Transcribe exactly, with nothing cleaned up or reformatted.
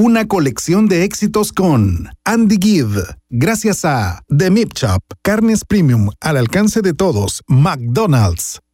una colección de éxitos con Andy Gibb. Gracias a The Meat Shop, carnes premium al alcance de todos. McDonald's,